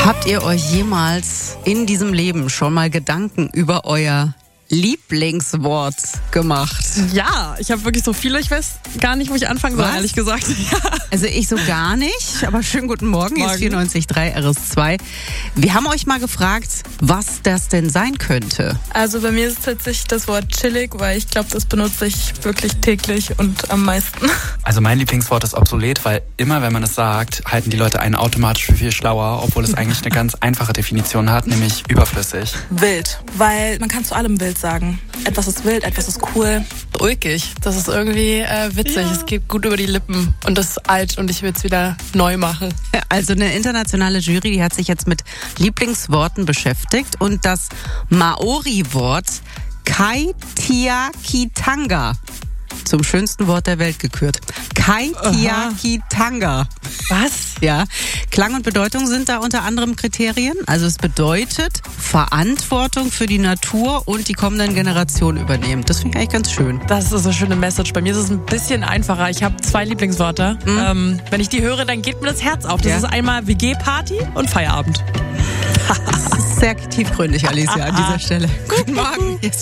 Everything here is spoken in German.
Habt ihr euch jemals in diesem Leben schon mal Gedanken über euer Lieblingswort gemacht? Ja, ich habe wirklich so viele, ich weiß gar nicht, wo ich anfangen soll, ehrlich gesagt. Ja. Also ich so gar nicht, aber schönen guten Morgen, hier ist 94.3 RS2. Wir haben euch mal gefragt, was das denn sein könnte. Also bei mir ist es tatsächlich das Wort chillig, weil ich glaube, das benutze ich wirklich täglich und am meisten. Also mein Lieblingswort ist obsolet, weil immer wenn man es sagt, halten die Leute einen automatisch für viel schlauer, obwohl es eigentlich eine ganz einfache Definition hat, nämlich überflüssig. Wild, weil man kann zu allem wild sagen. Etwas ist wild, etwas ist cool. Ulkig, das ist irgendwie witzig, ja. Es geht gut über die Lippen und das ist alt und ich will es wieder neu machen. Also eine internationale Jury, die hat sich jetzt mit Lieblingsworten beschäftigt und das Maori-Wort Kaitiakitanga zum schönsten Wort der Welt gekürt. Kaitiakitanga. Was? Ja. Klang und Bedeutung sind da unter anderem Kriterien. Also es bedeutet Verantwortung für die Natur und die kommenden Generationen übernehmen. Das finde ich eigentlich ganz schön. Das ist eine schöne Message. Bei mir ist es ein bisschen einfacher. Ich habe 2 Lieblingswörter. Wenn ich die höre, dann geht mir das Herz auf. Das ist einmal WG-Party und Feierabend. Das ist sehr tiefgründig, Alicia, an dieser Stelle. Guten Morgen. Hier ist